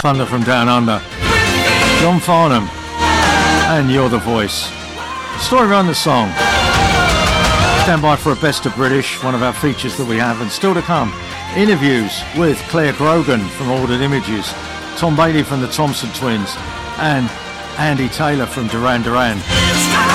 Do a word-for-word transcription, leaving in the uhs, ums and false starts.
Thunder from Down Under, John Farnham, and You're the Voice. Story behind the song. Stand by for a Best of British, one of our features that we have, and still to come, interviews with Claire Grogan from Ordered Images, Tom Bailey from the Thompson Twins, and Andy Taylor from Duran Duran.